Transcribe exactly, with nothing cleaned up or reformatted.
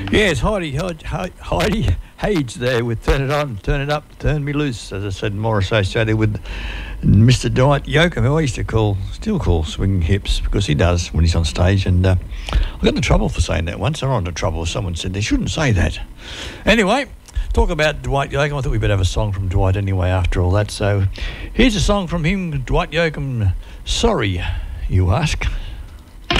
Yes, Heidi, Heidi, Heidi Hage there with Turn It On, Turn It Up, Turn Me Loose, as I said, more associated with Mister Dwight Yoakam, who I used to call, still call Swinging Hips, because he does when he's on stage. And uh, I got into trouble for saying that once. I got into trouble. Someone said they shouldn't say that. Anyway, talk about Dwight Yoakam. I thought we better have a song from Dwight anyway after all that. So here's a song from him, Dwight Yoakam, Sorry, You Ask.